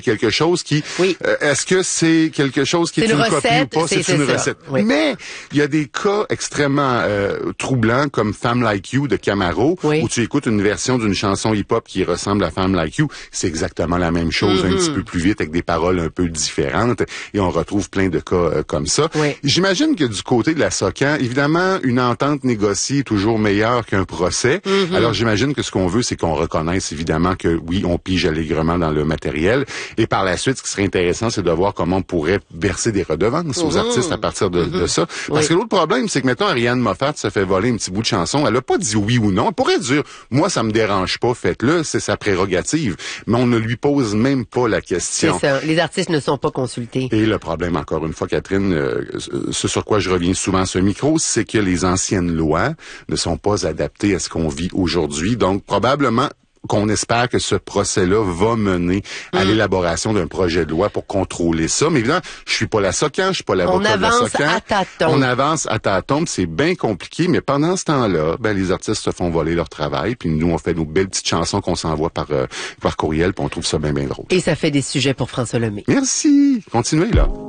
quelque chose qui... Oui. Est-ce que c'est quelque chose qui est une copie ou pas? C'est une recette. Oui. Mais il y a des cas extrêmement troublants comme Femme Like You de Camaro, où tu écoutes une version d'une chanson hip-hop qui ressemble à Femme Like You. C'est exactement la même chose, un petit peu plus vite, avec des paroles un peu différentes. Et on retrouve plein de cas comme ça. Oui. J'imagine que du côté de la SOCAN, évidemment, une entente négociée est toujours meilleure qu'un procès. Alors j'imagine que ce qu'on veut, c'est qu'on reconnaisse évidemment que oui, on pige allègrement dans le matériel. Et par la suite, ce qui serait intéressant, c'est de voir comment on pourrait verser des redevances aux artistes à partir de ça. Parce que l'autre problème, c'est que, mettons, Ariane Moffat se fait voler un petit bout de chanson. Elle a pas dit oui ou non. Elle pourrait dire, moi, ça me dérange pas, faites-le, c'est sa prérogative. Mais on ne lui pose même pas la question. C'est ça. Les artistes ne sont pas consultés. Et le problème, encore une fois, Catherine, ce sur quoi je reviens souvent à ce micro, c'est que les anciennes lois ne sont pas adaptées à ce qu'on vit aujourd'hui. Donc, probablement qu'on espère que ce procès-là va mener à l'élaboration d'un projet de loi pour contrôler ça. Mais évidemment, je suis pas la SOCAN, je suis pas l'avocat de la SOCAN. On avance à tâtons. On avance à tâtons, c'est bien compliqué, mais pendant ce temps-là, les artistes se font voler leur travail, puis nous, on fait nos belles petites chansons qu'on s'envoie par courriel, puis on trouve ça bien drôle. Et ça fait des sujets pour François Lemay. Merci. Continuez, là.